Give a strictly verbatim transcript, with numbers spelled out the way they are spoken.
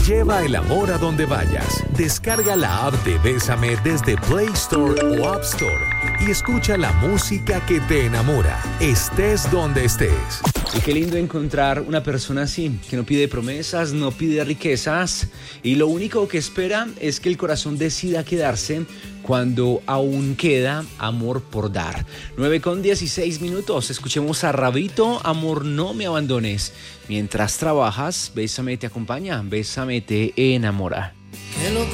Lleva el amor a donde vayas. Descarga la app de Bésame desde Play Store o App Store y escucha la música que te enamora, estés donde estés. Y qué lindo encontrar una persona así, que no pide promesas, no pide riquezas y lo único que espera es que el corazón decida quedarse cuando aún queda amor por dar. nueve con dieciséis minutos, escuchemos a Rabito, Amor no me abandones. Mientras trabajas, Bésame te acompaña, Bésame te enamora. Qué locura